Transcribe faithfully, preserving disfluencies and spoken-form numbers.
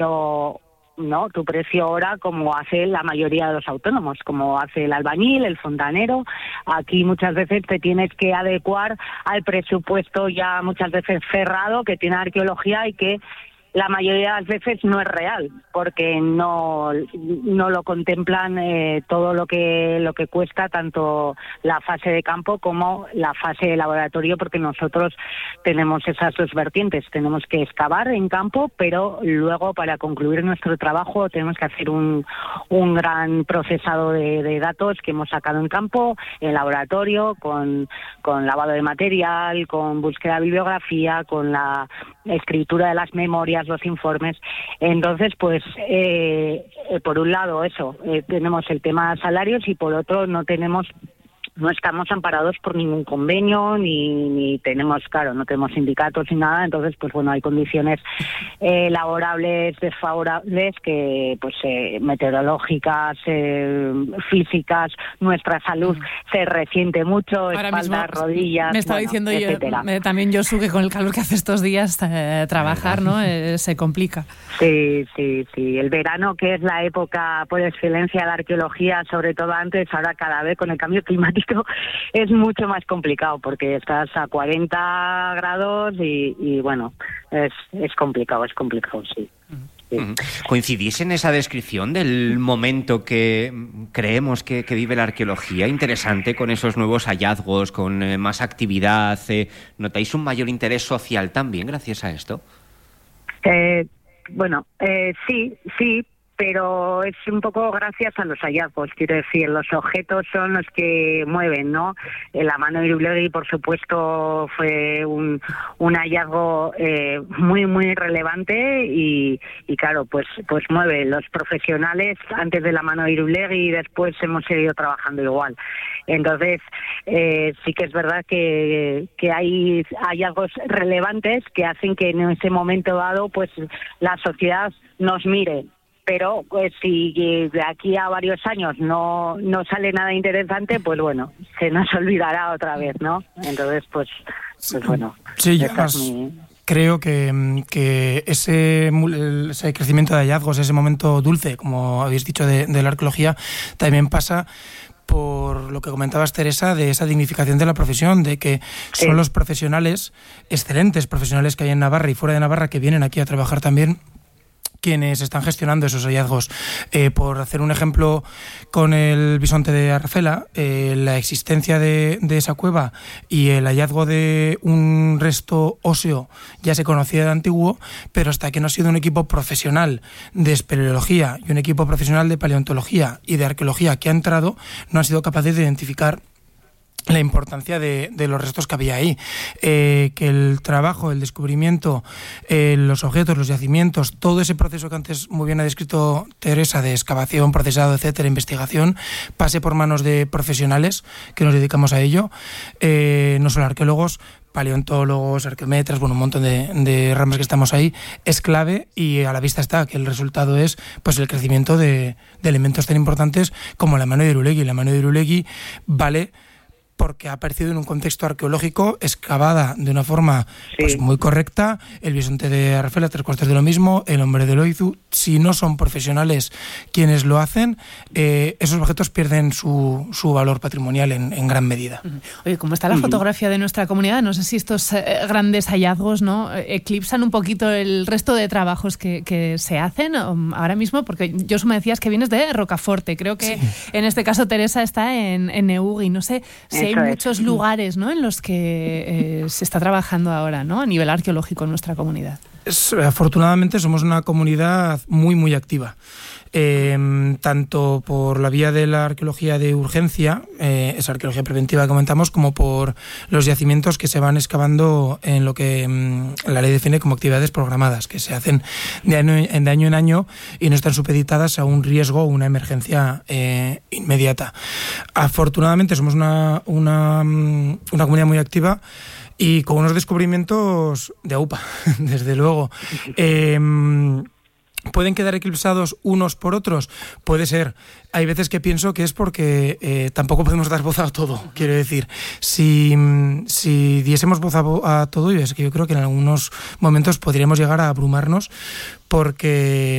¿no? Tu precio hora, como hace la mayoría de los autónomos, como hace el albañil, el fontanero. Aquí muchas veces te tienes que adecuar al presupuesto ya muchas veces cerrado que tiene arqueología y que la mayoría de las veces no es real, porque no no lo contemplan eh, todo lo que lo que cuesta tanto la fase de campo como la fase de laboratorio, porque nosotros tenemos esas dos vertientes. Tenemos que excavar en campo, pero luego para concluir nuestro trabajo tenemos que hacer un, un gran procesado de, de datos que hemos sacado en campo, en laboratorio, con, con lavado de material, con búsqueda de bibliografía, con la escritura de las memorias, los informes. Entonces, pues, eh, eh, por un lado eso, eh, tenemos el tema de salarios y por otro no tenemos, no estamos amparados por ningún convenio, ni, ni tenemos, claro, no tenemos sindicatos ni nada. Entonces, pues bueno, hay condiciones eh, laborables desfavorables que, pues, eh, meteorológicas, eh, físicas, nuestra salud mm. se resiente mucho, ahora espaldas, mismo, rodillas, me estaba bueno, diciendo etcétera. yo, también Josu, que con el calor que hace estos días eh, trabajar, ¿no? Eh, se complica. Sí, sí, sí. El verano, que es la época por excelencia de la arqueología, sobre todo antes, ahora cada vez con el cambio climático es mucho más complicado porque estás a cuarenta grados y, y bueno, es, es complicado, es complicado, sí. Sí. ¿Coincidís en esa descripción del momento que creemos que, que vive la arqueología? Interesante, con esos nuevos hallazgos, con eh, más actividad. Eh, ¿Notáis un mayor interés social también gracias a esto? Eh, bueno, eh, sí, sí, pero es un poco gracias a los hallazgos, quiero decir, los objetos son los que mueven, ¿no? La mano de Irulegui, por supuesto, fue un, un hallazgo eh, muy, muy relevante y, y claro, pues pues mueve. Los profesionales, antes de la mano de Irulegui y después hemos seguido trabajando igual. Entonces, eh, sí que es verdad que, que hay hallazgos relevantes que hacen que en ese momento dado, pues la sociedad nos mire. Pero pues si de aquí a varios años no no sale nada interesante, pues bueno, se nos olvidará otra vez, ¿no? Entonces, pues, pues bueno. Sí, además, mi... creo que, que ese, ese crecimiento de hallazgos, ese momento dulce, como habéis dicho, de, de la arqueología, también pasa por lo que comentabas, Teresa, de esa dignificación de la profesión, de que sí. son los profesionales, excelentes profesionales que hay en Navarra y fuera de Navarra, que vienen aquí a trabajar también, quienes están gestionando esos hallazgos. Eh, por hacer un ejemplo con el bisonte de Arrafela, eh, la existencia de, de esa cueva y el hallazgo de un resto óseo ya se conocía de antiguo, pero hasta que no ha sido un equipo profesional de espeleología y un equipo profesional de paleontología y de arqueología que ha entrado, no han sido capaces de identificar la importancia de, de los restos que había ahí, eh, que el trabajo, el descubrimiento, eh, los objetos, los yacimientos, todo ese proceso que antes muy bien ha descrito Teresa, de excavación, procesado, etcétera, investigación, pase por manos de profesionales que nos dedicamos a ello, eh, no solo arqueólogos, paleontólogos, arqueómetras, bueno, un montón de, de ramas que estamos ahí, es clave, y a la vista está que el resultado es pues el crecimiento de, de elementos tan importantes como la mano de Irulegui. La mano de Irulegui vale porque ha aparecido en un contexto arqueológico, excavada de una forma sí. pues muy correcta. El bisonte de Arrafela, tres cuartos de lo mismo, el hombre de Loizu. Si no son profesionales quienes lo hacen, eh, esos objetos pierden su, su valor patrimonial en, en gran medida. Oye, ¿cómo está la uh-huh. fotografía de nuestra comunidad? No sé si estos eh, grandes hallazgos, ¿no?, eclipsan un poquito el resto de trabajos que, que se hacen um, ahora mismo, porque Josu, me decías que vienes de Rocaforte. Creo que sí. en este caso Teresa está en, en Neugui. No sé si hay muchos lugares, ¿no?, en los que eh, se está trabajando ahora, ¿no?, a nivel arqueológico en nuestra comunidad. Es, afortunadamente somos una comunidad muy, muy activa. Eh, tanto por la vía de la arqueología de urgencia, eh, esa arqueología preventiva que comentamos, como por los yacimientos que se van excavando en lo que mm, la ley define como actividades programadas, que se hacen de año, de año en año y no están supeditadas a un riesgo o una emergencia eh, inmediata. Afortunadamente somos una, una, una comunidad muy activa y con unos descubrimientos de A U P A, desde luego. Eh, ¿Pueden quedar eclipsados unos por otros? Puede ser. Hay veces que pienso que es porque eh, tampoco podemos dar voz a todo. Quiero decir, si, si diésemos voz a, a todo, y es que yo creo que en algunos momentos podríamos llegar a abrumarnos, porque